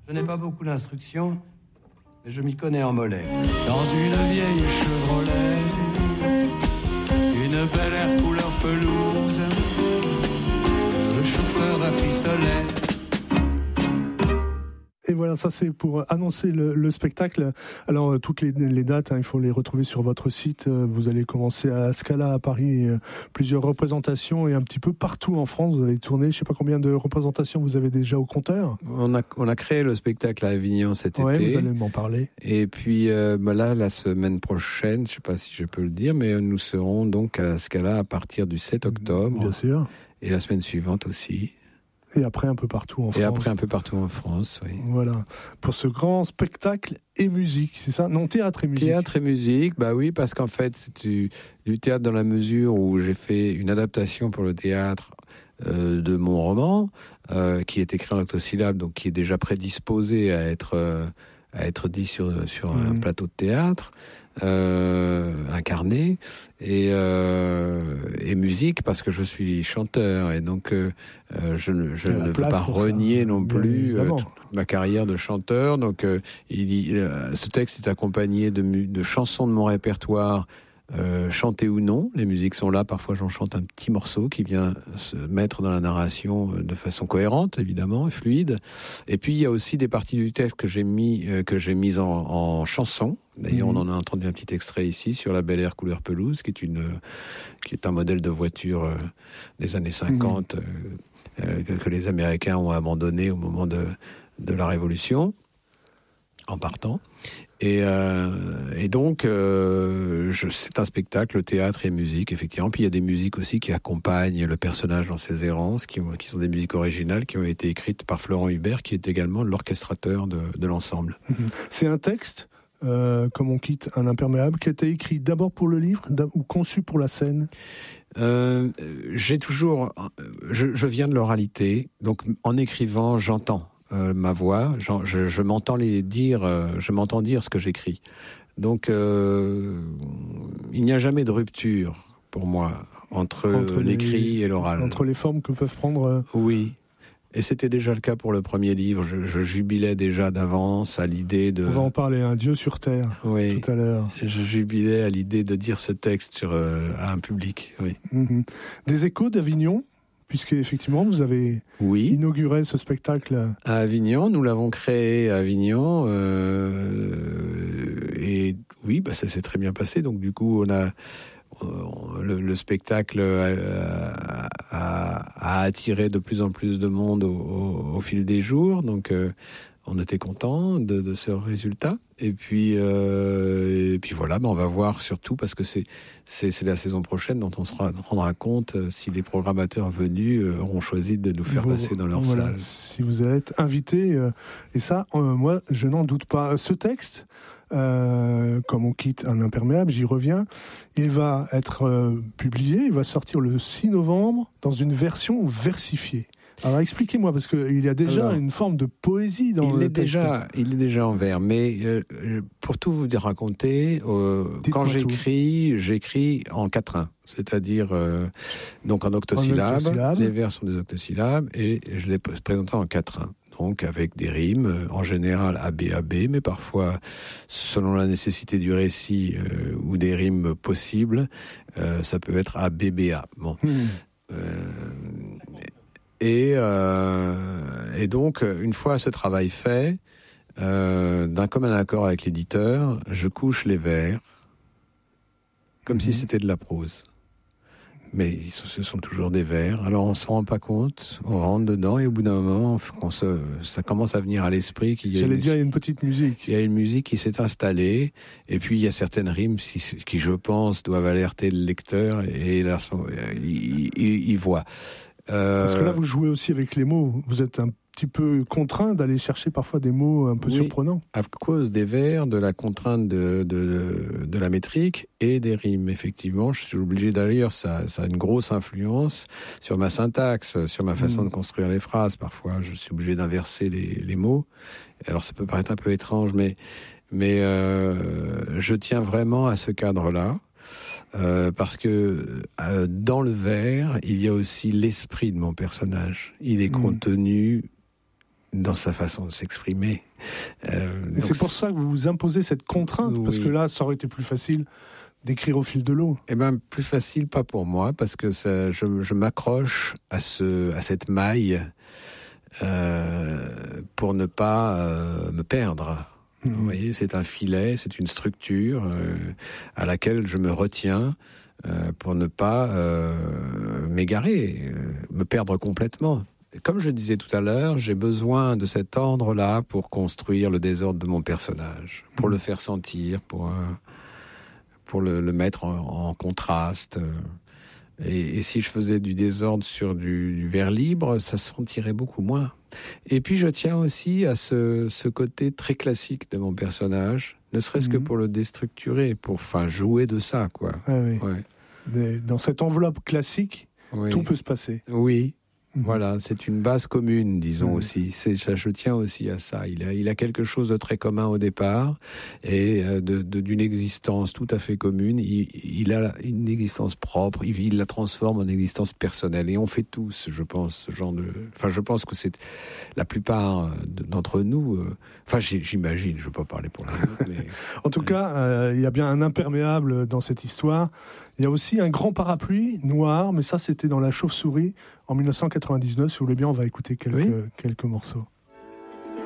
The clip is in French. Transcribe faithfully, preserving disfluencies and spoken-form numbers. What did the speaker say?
Je n'ai pas beaucoup d'instructions, mais je m'y connais en mollet. Dans une vieille Chevrolet, une belle air couleur pelouse, le chauffeur rafistolait. Et voilà, ça c'est pour annoncer le, le spectacle. Alors euh, toutes les, les dates, hein, il faut les retrouver sur votre site. Euh, vous allez commencer à Scala à Paris, euh, plusieurs représentations et un petit peu partout en France. Vous allez tourner, je ne sais pas combien de représentations vous avez déjà au compteur. On a, on a créé le spectacle à Avignon cet ouais, été. Vous allez m'en parler. Et puis euh, bah là, la semaine prochaine, je ne sais pas si je peux le dire, mais nous serons donc à la Scala à partir du sept octobre. Bien sûr. Et la semaine suivante aussi. Et après un peu partout en France. Et après un peu partout en France, oui. Voilà. Pour ce grand spectacle et musique, c'est ça ? Non, théâtre et musique. Théâtre et musique, bah oui, parce qu'en fait, c'est du, du théâtre dans la mesure où j'ai fait une adaptation pour le théâtre euh, de mon roman, euh, qui est écrit en octosyllabes, donc qui est déjà prédisposé à être, euh, à être dit sur, sur mmh. un plateau de théâtre. Euh, incarné et, euh, et musique parce que je suis chanteur et donc euh, je, ne, je ne veux pas renier ça, non plus euh, toute ma carrière de chanteur. Donc euh, il, il, ce texte est accompagné de, de chansons de mon répertoire, euh, chantées ou non. Les musiques sont là, parfois j'en chante un petit morceau qui vient se mettre dans la narration de façon cohérente, évidemment, et fluide. Et puis il y a aussi des parties du texte que j'ai mis euh, que j'ai mises en, en chanson. D'ailleurs, mmh. on en a entendu un petit extrait ici sur la Bel Air couleur pelouse, qui est une, qui est un modèle de voiture euh, des années cinquante mmh. euh, que, que les Américains ont abandonné au moment de, de la Révolution, en partant. Et, euh, et donc, euh, je, c'est un spectacle, théâtre et musique, effectivement. Puis il y a des musiques aussi qui accompagnent le personnage dans ses errances, qui, ont, qui sont des musiques originales, qui ont été écrites par Florent Hubert, qui est également l'orchestrateur de, de l'ensemble. Mmh. C'est un texte Euh, comme on quitte un imperméable, qui a été écrit d'abord pour le livre ou conçu pour la scène ? euh, J'ai toujours, je, je viens de l'oralité, donc en écrivant, j'entends euh, ma voix, je, je m'entends les dire, euh, je m'entends dire ce que j'écris. Donc euh, il n'y a jamais de rupture pour moi entre, entre l'écrit les, et l'oral. Entre les formes que peuvent prendre. Euh... Oui. Et c'était déjà le cas pour le premier livre. Je, je jubilais déjà d'avance à l'idée de... On va en parler, un Dieu sur terre, oui, tout à l'heure. Je jubilais à l'idée de dire ce texte sur, euh, à un public, oui. Mm-hmm. Des échos d'Avignon, puisque effectivement vous avez oui. inauguré ce spectacle. À Avignon, nous l'avons créé à Avignon. Euh, et oui, bah, ça s'est très bien passé. Donc du coup, on a... Le, le spectacle a, a, a attiré de plus en plus de monde au, au, au fil des jours, donc euh, on était content de, de ce résultat. Et puis, euh, et puis voilà, ben on va voir surtout parce que c'est, c'est, c'est la saison prochaine dont on se rendra compte si les programmateurs venus euh, auront choisi de nous faire vous, passer dans leur voilà, salle. Si vous êtes invité, euh, et ça, euh, moi, je n'en doute pas. Ce texte. Euh, comme on quitte un imperméable, j'y reviens, il va être euh, publié, il va sortir le six novembre dans une version versifiée. Alors expliquez-moi, parce qu'il y a déjà Alors, une forme de poésie dans il le est texte. Déjà, il est déjà en vers, mais euh, pour tout vous raconter, euh, quand j'écris, tout. j'écris en quatrain, c'est-à-dire euh, donc en octosyllabes, en octosyllabes, les vers sont des octosyllabes, et je les présente en quatrain. Donc avec des rimes, en général A B A B, mais parfois, selon la nécessité du récit euh, ou des rimes possibles, euh, ça peut être A B B A. Bon. Mmh. Euh, et, euh, et donc, une fois ce travail fait, euh, d'un commun accord avec l'éditeur, je couche les vers comme mmh. si c'était de la prose. Mais ce sont toujours des vers. Alors on s'en rend pas compte, on rentre dedans et au bout d'un moment, on se, ça commence à venir à l'esprit qu'il y a. J'allais une, dire il y a une petite musique. Il y a une musique qui s'est installée et puis il y a certaines rimes qui, qui je pense, doivent alerter le lecteur et là, il, il, il voit. Euh... Parce que là vous jouez aussi avec les mots. Vous êtes un petit peu contraint d'aller chercher parfois des mots un peu oui, surprenants. À cause des vers, de la contrainte de, de, de la métrique et des rimes. Effectivement, je suis obligé d'ailleurs, ça, ça a une grosse influence sur ma syntaxe, sur ma façon mmh. de construire les phrases. Parfois, je suis obligé d'inverser les, les mots. Alors, ça peut paraître un peu étrange, mais, mais euh, je tiens vraiment à ce cadre-là. Euh, parce que euh, dans le vers, il y a aussi l'esprit de mon personnage. Il est mmh. contenu dans sa façon de s'exprimer. Euh, Et c'est pour ça que vous vous imposez cette contrainte, oui. Parce que là, ça aurait été plus facile d'écrire au fil de l'eau. Eh bien, plus facile, pas pour moi, parce que ça, je, je m'accroche à, ce, à cette maille euh, pour ne pas euh, me perdre. Mmh. Vous voyez, c'est un filet, c'est une structure euh, à laquelle je me retiens euh, pour ne pas euh, m'égarer, euh, me perdre complètement. Comme je disais tout à l'heure, j'ai besoin de cet ordre-là pour construire le désordre de mon personnage, pour mmh. le faire sentir, pour... Euh, pour le, le mettre en, en contraste. Et, et si je faisais du désordre sur du, du vers libre, ça se sentirait beaucoup moins. Et puis je tiens aussi à ce, ce côté très classique de mon personnage, ne serait-ce mmh. que pour le déstructurer, pour enfin, jouer de ça, quoi. Ah oui. Ouais. Dans cette enveloppe classique, oui. tout peut se passer. Oui. Voilà, c'est une base commune, disons mmh. aussi. C'est, ça, je tiens aussi à ça. Il a, il a quelque chose de très commun au départ et de, de, d'une existence tout à fait commune. Il, il a une existence propre. Il, il la transforme en existence personnelle. Et on fait tous, je pense, ce genre de. Enfin, je pense que c'est la plupart d'entre nous. Euh... Enfin, j'imagine. Je ne veux pas parler pour les autres. Mais... en tout ouais. cas, euh, il y a bien un imperméable dans cette histoire. Il y a aussi un grand parapluie noir, mais ça, c'était dans La Chauve-souris en mille neuf cent quatre-vingt-dix-neuf. Si vous voulez bien, on va écouter quelques, oui. quelques morceaux.